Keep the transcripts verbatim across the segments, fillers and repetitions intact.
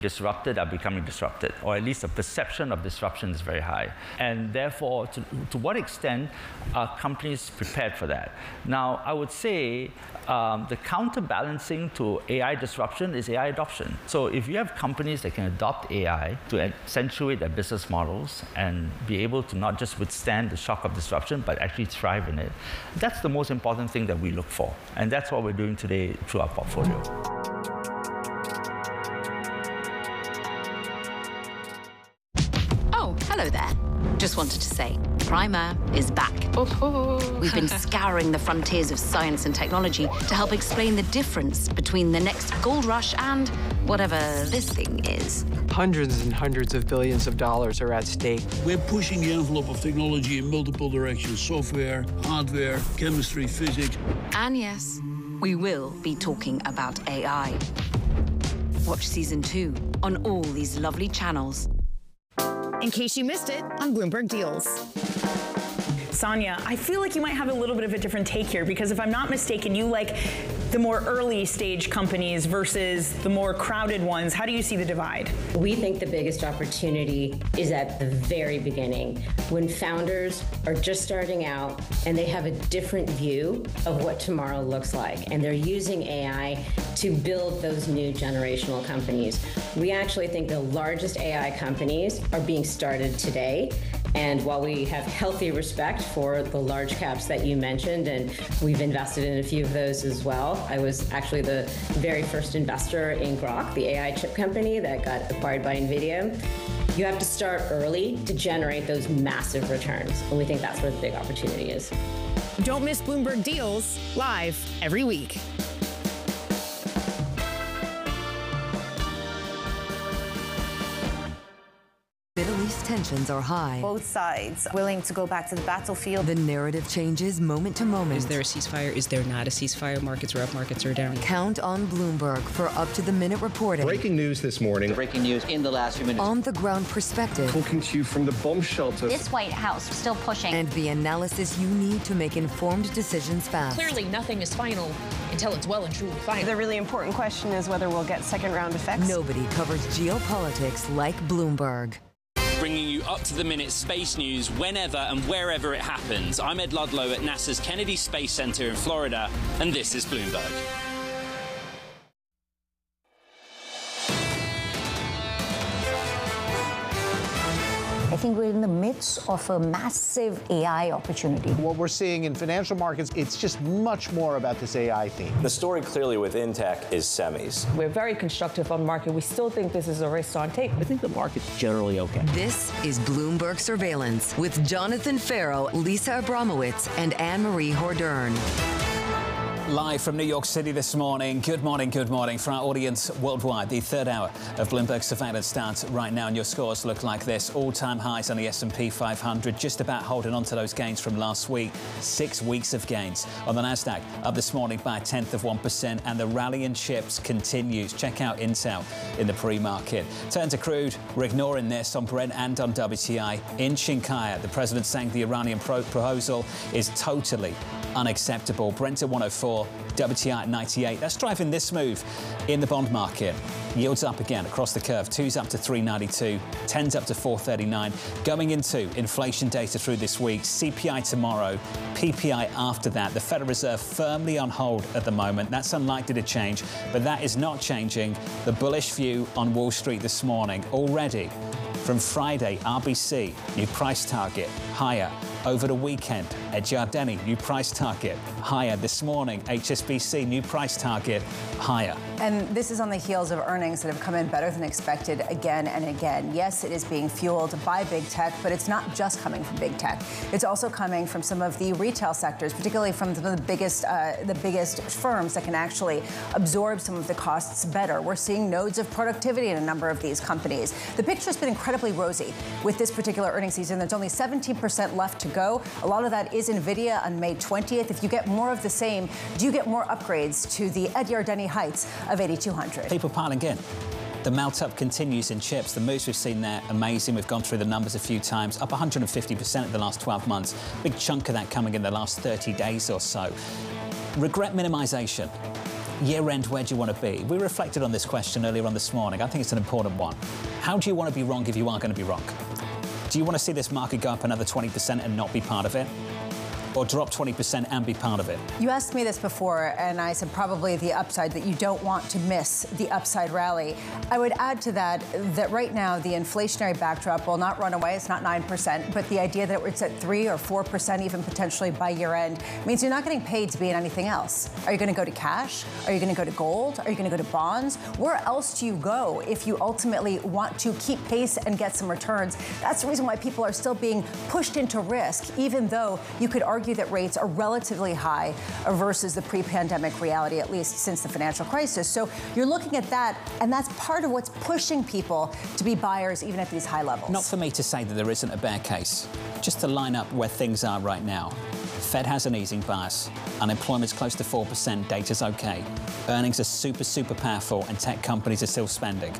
disrupted are becoming disrupted, or at least the perception of disruption is very high. And therefore, to, to what extent are companies prepared for that? Now, I would say um, the counterbalancing to A I disruption is A I adoption. So if you have companies that can adopt A I to accentuate their business models and be able to not just withstand the shock of disruption, but actually thrive in it, that's the most important thing that we look for. And that's what we're doing today through our portfolio. Hello there. Just wanted to say, Primer is back. Oh. We've been scouring the frontiers of science and technology to help explain the difference between the next gold rush and whatever this thing is. Hundreds and hundreds of billions of dollars are at stake. We're pushing the envelope of technology in multiple directions: software, hardware, chemistry, physics. And yes, we will be talking about A I. Watch season two on all these lovely channels. In case you missed it on Bloomberg Deals. Sonia, I feel like you might have a little bit of a different take here, because if I'm not mistaken, you like the more early stage companies versus the more crowded ones. How do you see the divide? We think the biggest opportunity is at the very beginning, when founders are just starting out and they have a different view of what tomorrow looks like, and they're using A I to build those new generational companies. We actually think the largest A I companies are being started today. And while we have healthy respect for the large caps that you mentioned, and we've invested in a few of those as well, I was actually the very first investor in Grok, the A I chip company that got acquired by NVIDIA. You have to start early to generate those massive returns, and we think that's where the big opportunity is. Don't miss Bloomberg Deals, live every week. Middle East tensions are high. Both sides willing to go back to the battlefield. The narrative changes moment to moment. Is there a ceasefire? Is there not a ceasefire? Markets are up, markets are down. Count on Bloomberg for up-to-the-minute reporting. Breaking news this morning. Breaking news in the last few minutes. On-the-ground perspective. Talking to you from the bomb shelter. This White House still pushing. And the analysis you need to make informed decisions fast. Clearly, nothing is final until it's well and truly final. The really important question is whether we'll get second-round effects. Nobody covers geopolitics like Bloomberg. Bringing you up-to-the-minute space news whenever and wherever it happens. I'm Ed Ludlow at NASA's Kennedy Space Center in Florida, and this is Bloomberg. I think we're in the midst of a massive A I opportunity. What we're seeing in financial markets, it's just much more about this A I theme. The story clearly within tech is semis. We're very constructive on the market. We still think this is a race on tape. I think the market's generally okay. This is Bloomberg Surveillance with Jonathan Farrow, Lisa Abramowitz, and Anne-Marie Hordern. Live from New York City this morning. Good morning, good morning. For our audience worldwide, the third hour of Bloomberg Surveillance starts right now, and your scores look like this. All-time highs on the S and P five hundred, just about holding on to those gains from last week. Six weeks of gains. On the NASDAQ, up this morning by a tenth of one percent, and the rally in chips continues. Check out Intel in the pre-market. Turn to crude. We're ignoring this on Brent and on W T I. Inching higher. The president saying the Iranian pro proposal is totally unacceptable. Brent at one oh four, W T I at ninety-eight. That's driving this move in the bond market. Yields up again across the curve. Two's up to three ninety-two, ten's up to four thirty-nine. Going into inflation data through this week, C P I tomorrow, P P I after that. The Federal Reserve firmly on hold at the moment. That's unlikely to change, but that is not changing the bullish view on Wall Street this morning. Already from Friday, R B C, new price target, higher. Over the weekend, at Jardini, new price target, higher. This morning, H S B C, new price target, higher. And this is on the heels of earnings that have come in better than expected again and again. Yes, it is being fueled by big tech, but it's not just coming from big tech. It's also coming from some of the retail sectors, particularly from some of the biggest, uh, the biggest firms that can actually absorb some of the costs better. We're seeing nodes of productivity in a number of these companies. The picture's been incredibly rosy with this particular earnings season. There's only seventeen percent left to go. A lot of that is NVIDIA on May twentieth. If you get more of the same, do you get more upgrades to the Ed Yardeni heights of eighty-two hundred? People piling in. The melt-up continues in chips. The moves we've seen there, amazing. We've gone through the numbers a few times, up one hundred fifty percent in the last twelve months. Big chunk of that coming in the last thirty days or so. Regret minimization. year end, where do you want to be? We reflected on this question earlier on this morning. I think it's an important one. How do you want to be wrong if you are going to be wrong? Do you want to see this market go up another twenty percent and not be part of it? Or drop twenty percent and be part of it? You asked me this before, and I said probably the upside, that you don't want to miss the upside rally. I would add to that that right now the inflationary backdrop will not run away. It's not nine percent, but the idea that it's at three or four percent even potentially by year end means you're not getting paid to be in anything else. Are you going to go to cash? Are you going to go to gold? Are you going to go to bonds? Where else do you go if you ultimately want to keep pace and get some returns? That's the reason why people are still being pushed into risk, even though you could argue that rates are relatively high versus the pre-pandemic reality, at least since the financial crisis. So you're looking at that, and that's part of what's pushing people to be buyers even at these high levels. Not for me to say that there isn't a bear case, just to line up where things are right now. Fed has an easing bias. Unemployment's close to four percent. Data's okay. Earnings are super, super powerful, and tech companies are still spending.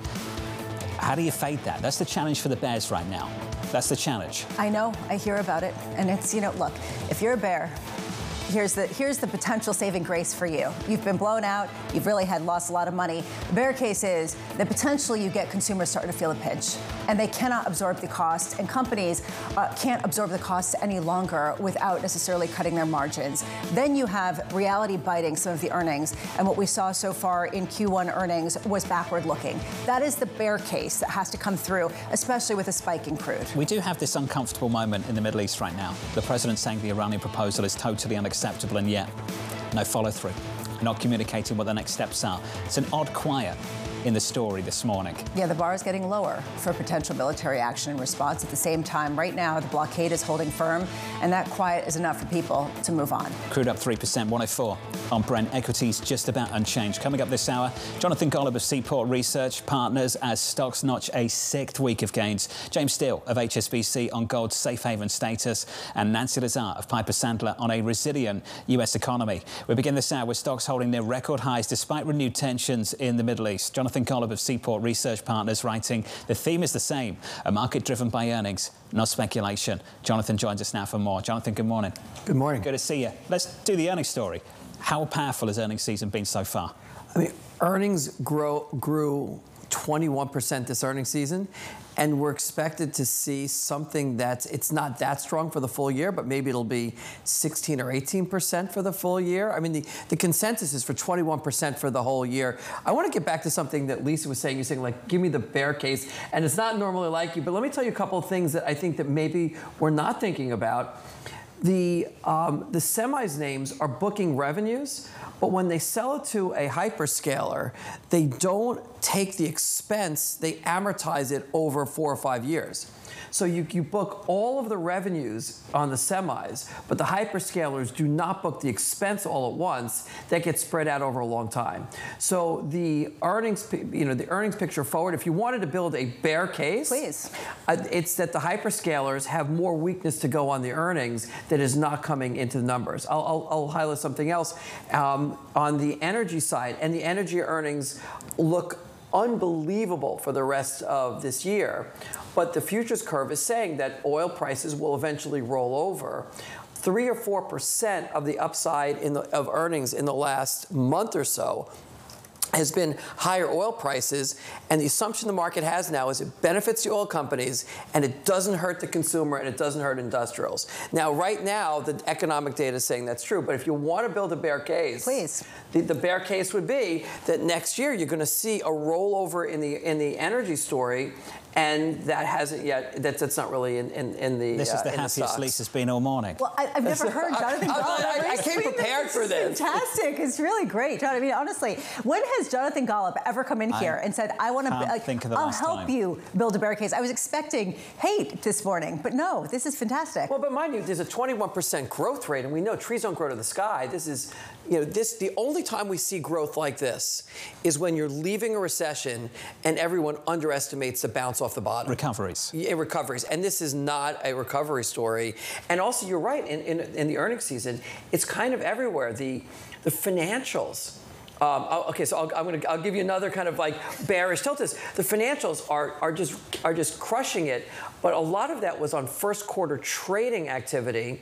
How do you fade that? That's the challenge for the bears right now. That's the challenge. I know, I hear about it. And it's, you know, look, if you're a bear, here's the here's the potential saving grace for you. You've been blown out. You've really had lost a lot of money. The bear case is that potentially you get consumers starting to feel the pinch, and they cannot absorb the cost, and companies uh, can't absorb the costs any longer without necessarily cutting their margins. Then you have reality biting some of the earnings, and what we saw so far in Q one earnings was backward looking. That is the bear case that has to come through, especially with a spike in crude. We do have this uncomfortable moment in the Middle East right now. The president saying the Iranian proposal is totally unacceptable. Acceptable, and yet no follow-through, not communicating what the next steps are. It's an odd quiet in the story this morning. Yeah, the bar is getting lower for potential military action in response. At the same time, right now, the blockade is holding firm, and that quiet is enough for people to move on. Crude up three percent, one oh four on Brent. Equities just about unchanged. Coming up this hour, Jonathan Golub of Seaport Research Partners as stocks notch a sixth week of gains. James Steele of H S B C on gold's safe haven status, and Nancy Lazar of Piper Sandler on a resilient U S economy. We begin this hour with stocks holding their record highs despite renewed tensions in the Middle East. Jonathan Jonathan Golub of Seaport Research Partners writing, the theme is the same, a market driven by earnings, not speculation. Jonathan joins us now for more. Jonathan, good morning. Good morning. Good to see you. Let's do the earnings story. How powerful has earnings season been so far? I mean, earnings grow, grew twenty-one percent this earnings season, and we're expected to see something that's, it's not that strong for the full year, but maybe it'll be sixteen or eighteen percent for the full year. I mean, the, the consensus is for twenty-one percent for the whole year. I want to get back to something that Lisa was saying. You're saying, like, give me the bear case, and it's not normally like you, but let me tell you a couple of things that I think that maybe we're not thinking about. The, um, the semis names are booking revenues, but when they sell it to a hyperscaler, they don't take the expense, they amortize it over four or five years. So you, you book all of the revenues on the semis, but the hyperscalers do not book the expense all at once. That gets spread out over a long time. So the earnings, you know, the earnings picture forward, if you wanted to build a bear case, please, uh, it's that the hyperscalers have more weakness to go on the earnings that is not coming into the numbers. I'll, I'll, I'll highlight something else um, on the energy side, and the energy earnings look unbelievable for the rest of this year. But the futures curve is saying that oil prices will eventually roll over. Three or four percent of the upside in the, of earnings in the last month or so has been higher oil prices, and the assumption the market has now is it benefits the oil companies and it doesn't hurt the consumer and it doesn't hurt industrials. Now, right now, the economic data is saying that's true, but if you want to build a bear case, please, the, the bear case would be that next year you're going to see a rollover in the in the energy story. And that hasn't yet, that's, that's not really in, in, in the This is uh, the happiest the Lisa's been all morning. Well, I, I've never heard Jonathan Golub. I, I, I came prepared for this. Fantastic. It's really great. I mean, honestly, when has Jonathan Golub ever come in here I and said, I want to, like, I'll help time. you build a bear case? I was expecting hate this morning, but no, this is fantastic. Well, but mind you, there's a twenty-one percent growth rate, and we know trees don't grow to the sky. This is, you know, this, the only time we see growth like this is when you're leaving a recession and everyone underestimates the bounce off the bottom. Recoveries. Yeah, recoveries. And this is not a recovery story. And also, you're right, in, in, in the earnings season, it's kind of everywhere. The, the financials. Um, okay, so I'll, I'm gonna, I'll give you another kind of like bearish tilt. This the financials are are just are just crushing it, but a lot of that was on first quarter trading activity,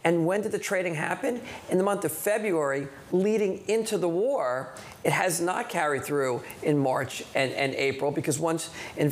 And when did the trading happen? In the month of February, leading into the war. It has not carried through in March and, and April, because once investors